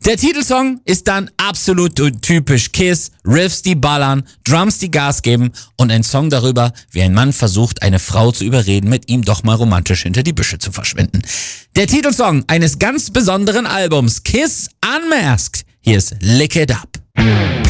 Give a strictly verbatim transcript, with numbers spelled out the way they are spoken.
Der Titelsong ist dann absolut typisch Kiss, Riffs, die ballern, Drums, die Gas geben und ein Song darüber, wie ein Mann versucht, eine Frau zu überreden, mit ihm doch mal romantisch hinter die Büsche zu verschwinden. Der Titelsong eines ganz besonderen Albums, Kiss Unmasked. Hier ist Lick It Up.